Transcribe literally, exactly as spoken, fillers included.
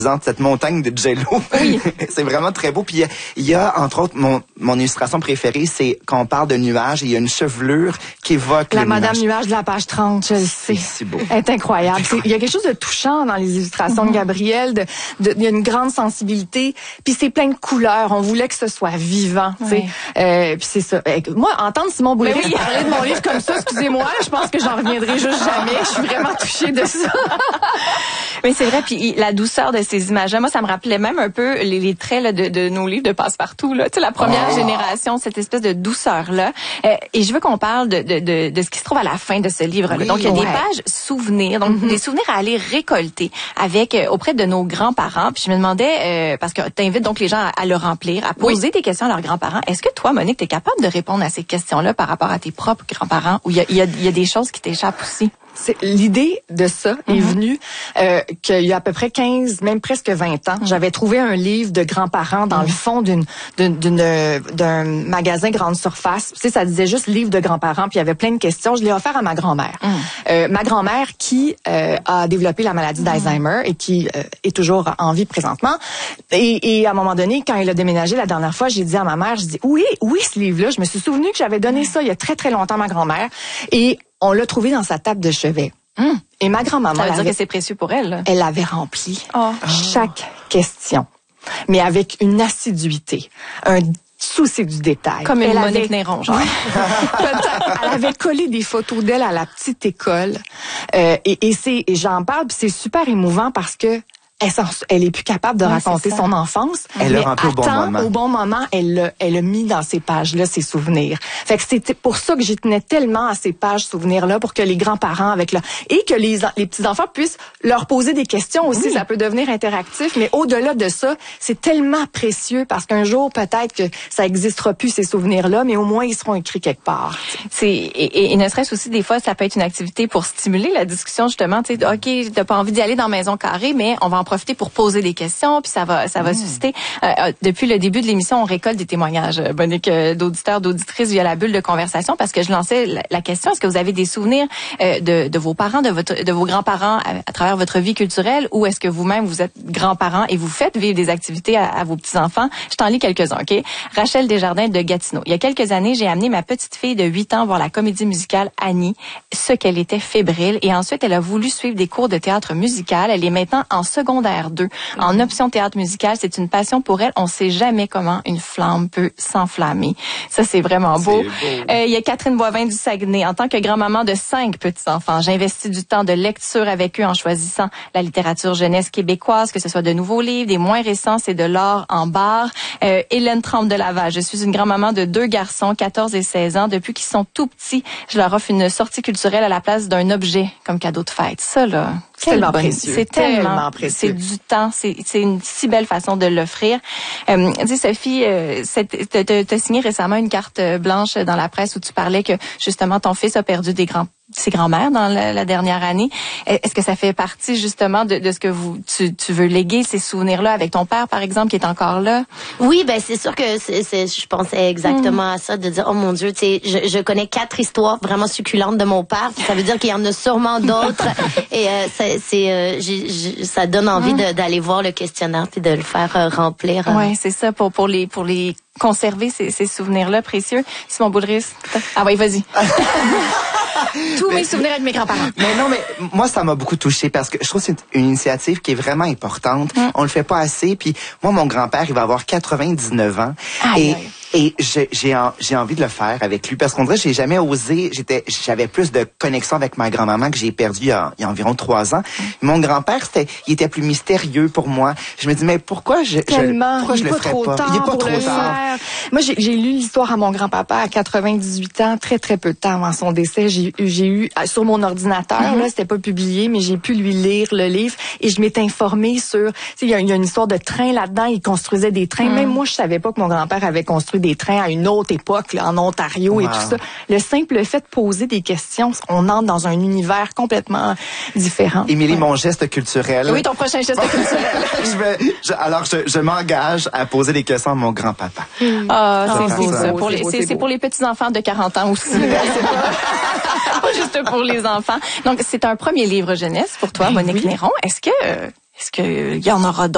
cette montagne de jello. Oui. C'est vraiment très beau. Puis il y a, il y a entre autres, mon, mon illustration préférée, c'est quand on parle de nuages, et il y a une chevelure qui évoque La le Madame nuage. Nuage de la page trente, je le sais. C'est si beau. Elle est incroyable. C'est, il y a quelque chose de touchant dans les illustrations mm-hmm. de Gabrielle. De, de, il y a une grande sensibilité. Puis c'est plein de couleurs. On voulait que ce soit vivant. Oui. Euh, puis c'est ça. Moi, entendre Simon Boulris oui. parler de mon livre comme ça, excusez-moi, je pense que j'en reviendrai juste jamais. Je suis vraiment touchée de ça. Mais c'est vrai, puis la douceur de ces images-là, moi, ça me rappelait même un peu les, les traits là, de, de nos livres de Passe-Partout. Là. Tu sais, la première oh. génération, cette espèce de douceur-là. Euh, et je veux qu'on parle de, de, de, de ce qui se trouve à la fin de ce livre-là. Oui, donc, il y a ouais. des pages souvenirs, donc mm-hmm. des souvenirs à aller récolter avec euh, auprès de nos grands-parents. Puis je me demandais, euh, parce que tu invites donc les gens à, à le remplir, à poser oui. des questions à leurs grands-parents. Est-ce que toi, Monique, tu es capable de répondre à ces questions-là par rapport à tes propres grands-parents, ou il y a, il y a, il y a des choses qui t'échappent aussi? C'est, l'idée de ça mm-hmm. est venue euh, qu'il y a à peu près quinze, même presque vingt ans. Mm-hmm. J'avais trouvé un livre de grands-parents dans mm-hmm. le fond d'une, d'une, d'une, d'un magasin grande surface. Tu sais, ça disait juste livre de grands-parents, puis il y avait plein de questions. Je l'ai offert à ma grand-mère. Mm-hmm. Euh, ma grand-mère qui euh, a développé la maladie mm-hmm. d'Alzheimer et qui euh, est toujours en vie présentement. Et, et à un moment donné, quand elle a déménagé la dernière fois, j'ai dit à ma mère, je dis oui, oui, ce livre-là, je me suis souvenu que j'avais donné ça il y a très, très longtemps à ma grand-mère. Et on l'a trouvé dans sa table de chevet. Hum. Et ma grand-maman... Ça veut dire avait, que c'est précieux pour elle. Là. Elle avait rempli oh. chaque question, mais avec une assiduité, un souci du détail. Comme une elle Monique avait, Néron, genre. Elle avait collé des photos d'elle à la petite école. Euh, et, et, c'est, et j'en parle, puis c'est super émouvant parce que Elle, elle est plus capable de ouais, raconter son enfance. Elle l'a rempli au bon moment. Au bon moment, elle l'a, elle a mis dans ces pages-là ses souvenirs. Fait que c'était pour ça que j'y tenais tellement à ces pages souvenirs-là, pour que les grands-parents avec leur, et que les, les petits-enfants puissent leur poser des questions aussi. Oui. Ça peut devenir interactif, mais au-delà de ça, c'est tellement précieux parce qu'un jour, peut-être que ça existera plus, ces souvenirs-là, mais au moins, ils seront écrits quelque part. C'est, et, et, et ne serait-ce aussi, des fois, ça peut être une activité pour stimuler la discussion, justement. Tu sais, OK, t'as pas envie d'y aller dans Maison Carrée, mais on va en profiter pour poser des questions, puis ça va ça va mmh. susciter. Euh, depuis le début de l'émission, on récolte des témoignages, Monique, euh, d'auditeurs, d'auditrices via la bulle de conversation, parce que je lançais la, la question, est-ce que vous avez des souvenirs euh, de, de vos parents, de votre de vos grands-parents à, à travers votre vie culturelle, ou est-ce que vous-même, vous êtes grands-parents et vous faites vivre des activités à, à vos petits-enfants? Je t'en lis quelques-uns, OK? Rachel Desjardins de Gatineau. Il y a quelques années, j'ai amené ma petite fille de huit ans voir la comédie musicale Annie, ce qu'elle était fébrile, et ensuite, elle a voulu suivre des cours de théâtre musical. Elle est maintenant en secondaire deux. En option théâtre musical, c'est une passion pour elle. On sait jamais comment une flamme peut s'enflammer. Ça, c'est vraiment beau. Il euh, y a Catherine Boivin du Saguenay. En tant que grand-maman de cinq petits-enfants, j'investis du temps de lecture avec eux en choisissant la littérature jeunesse québécoise, que ce soit de nouveaux livres, des moins récents, c'est de l'or en barre. Euh, Hélène Trempe de Laval. Je suis une grand-maman de deux garçons, quatorze et seize ans. Depuis qu'ils sont tout petits, je leur offre une sortie culturelle à la place d'un objet comme cadeau de fête. Ça, là... C'est tellement précieux. C'est tellement, tellement précieux. C'est du temps. C'est, c'est une si belle façon de l'offrir. Euh, tu sais, Sophie, euh, tu as signé récemment une carte blanche dans la presse où tu parlais que, justement, ton fils a perdu des grands ses grands-mères dans la, la dernière année. Est-ce que ça fait partie justement de, de ce que vous tu, tu veux léguer, ces souvenirs-là, avec ton père, par exemple, qui est encore là? Oui, ben c'est sûr que c'est, c'est, je pensais exactement mmh. à ça, de dire, oh mon Dieu, tu sais, je, je connais quatre histoires vraiment succulentes de mon père, ça veut dire qu'il y en a sûrement d'autres. Et euh, c'est, c'est euh, j'ai, j'ai, ça donne envie mmh. de, d'aller voir le questionnaire puis de le faire euh, remplir. Euh. Oui, c'est ça, pour, pour les pour les conserver, ces, ces souvenirs-là précieux. Simon Boulris. Ah oui, vas-y. Tous mais, mes souvenirs avec mes grands-parents. Mais non, mais moi, ça m'a beaucoup touchée parce que je trouve que c'est une initiative qui est vraiment importante. Mm. On le fait pas assez. Puis moi, mon grand-père, il va avoir quatre-vingt-dix-neuf ans. Aïe, et aïe. Et j'ai j'ai, en, j'ai envie de le faire avec lui parce qu'on dirait que j'ai jamais osé. J'étais j'avais plus de connexion avec ma grand-maman que j'ai perdue il y a, il y a environ trois ans. Mm. Mon grand-père, c'était il était plus mystérieux pour moi. Je me dis mais pourquoi je Tellement, je, pourquoi je le ferais pas? Il est pas trop tard. tard. Moi, j'ai, j'ai lu l'histoire à mon grand-papa à quatre-vingt-dix-huit ans, très très peu de temps avant son décès. J'ai j'ai eu sur mon ordinateur, mm-hmm. là, c'était pas publié, mais j'ai pu lui lire le livre et je m'étais informée sur. Tu sais, il y, y a une histoire de train là-dedans. Il construisait des trains. Mm. Même moi, je savais pas que mon grand-père avait construit des trains à une autre époque, là, en Ontario wow. et tout ça. Le simple fait de poser des questions, on entre dans un univers complètement différent. Émilie, ouais. mon geste culturel. Oui, ton prochain geste culturel. je vais, je, alors, je, je m'engage à poser des questions à mon grand-papa. Mm. Ah, oh, c'est beau, ça. ça. Pour les, c'est, c'est pour les petits-enfants de quarante ans aussi. C'est pas, pas juste pour les enfants. Donc, c'est un premier livre jeunesse pour toi, ben, Monique oui. Néron. Est-ce que, est-ce que il y en aura d'autres?